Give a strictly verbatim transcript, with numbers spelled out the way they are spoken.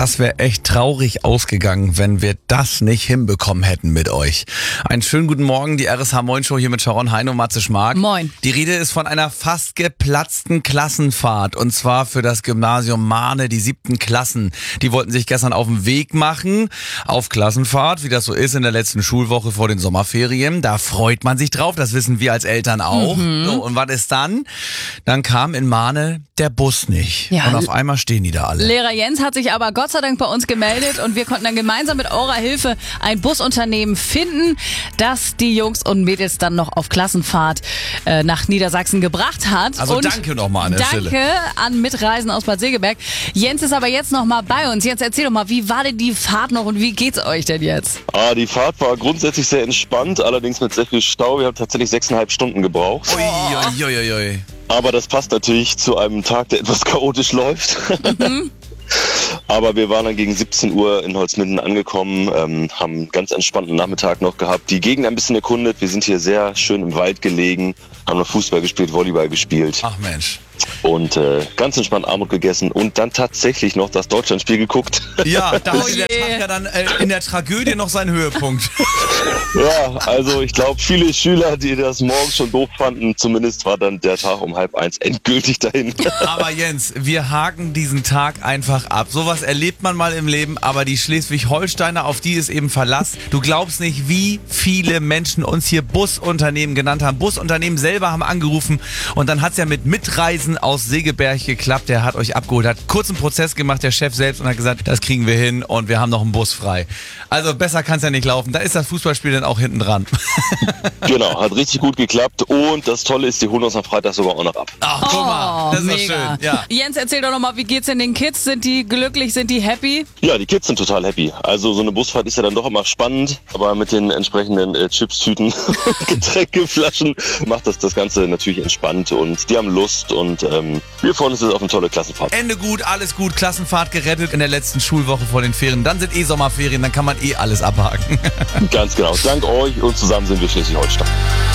Das wäre echt traurig ausgegangen, wenn wir das nicht hinbekommen hätten mit euch. Einen schönen guten Morgen, die R S H Moin Show hier mit Sharon Heino und Matze Schmark. Moin. Die Rede ist von einer fast geplatzten Klassenfahrt und zwar für das Gymnasium Mahne, die siebten Klassen. Die wollten sich gestern auf den Weg machen, auf Klassenfahrt, wie das so ist in der letzten Schulwoche vor den Sommerferien. Da freut man sich drauf, das wissen wir als Eltern auch. Mhm. So, und was ist dann? Dann kam in Mahne der Bus nicht. Ja. Und auf einmal stehen die da alle. Lehrer Jens hat sich aber Gott sei Dank bei uns gemeldet und wir konnten dann gemeinsam mit eurer Hilfe ein Busunternehmen finden, das die Jungs und Mädels dann noch auf Klassenfahrt äh, nach Niedersachsen gebracht hat. Also und danke nochmal an der danke Stelle. Danke an Mitreisen aus Bad Segeberg. Jens ist aber jetzt noch mal bei uns. Jens, erzähl doch mal, wie war denn die Fahrt noch und wie geht's euch denn jetzt? Ah, die Fahrt war grundsätzlich sehr entspannt, allerdings mit sehr viel Stau. Wir haben tatsächlich sechseinhalb Stunden gebraucht. Ui, ui, ui, ui. Aber das passt natürlich zu einem Tag, der etwas chaotisch läuft. Mhm. Aber wir waren dann gegen siebzehn Uhr in Holzminden angekommen, ähm, haben einen ganz entspannten Nachmittag noch gehabt, die Gegend ein bisschen erkundet. Wir sind hier sehr schön im Wald gelegen, haben noch Fußball gespielt, Volleyball gespielt. Ach Mensch. Und äh, ganz entspannt Armut gegessen und dann tatsächlich noch das Deutschlandspiel geguckt. Ja, da Oh hatte der je. Tag ja dann äh, in der Tragödie noch seinen Höhepunkt. Ja, also ich glaube, viele Schüler, die das morgens schon doof fanden, zumindest war dann der Tag um halb eins endgültig dahin. Aber Jens, wir haken diesen Tag einfach ab. Sowas erlebt man mal im Leben, aber die Schleswig-Holsteiner, auf die ist eben Verlass. Du glaubst nicht, wie viele Menschen uns hier Busunternehmen genannt haben. Busunternehmen selber haben angerufen und dann hat's ja mit Mitreisen aus Segeberg geklappt. Der hat euch abgeholt, hat kurzen Prozess gemacht, der Chef selbst, und hat gesagt, das kriegen wir hin und wir haben noch einen Bus frei. Also besser kann's ja nicht laufen. Da ist das Fußballspiel dann auch hinten dran. Genau, hat richtig gut geklappt und das Tolle ist, die holen uns am Freitag sogar auch noch ab. Ach, guck mal, das ist doch schön. Ja. Jens, erzähl doch noch mal, wie geht's denn den Kids? Sind die glücklich? Sind die happy? Ja, die Kids sind total happy. Also so eine Busfahrt ist ja dann doch immer spannend, aber mit den entsprechenden äh, Chipstüten, Getränkeflaschen macht das das Ganze natürlich entspannt und die haben Lust und ähm, wir freuen uns jetzt auf eine tolle Klassenfahrt. Ende gut, alles gut, Klassenfahrt gerettet in der letzten Schulwoche vor den Ferien. Dann sind eh Sommerferien, dann kann man eh alles abhaken. Ganz genau. Dank euch und zusammen sind wir Schleswig-Holstein.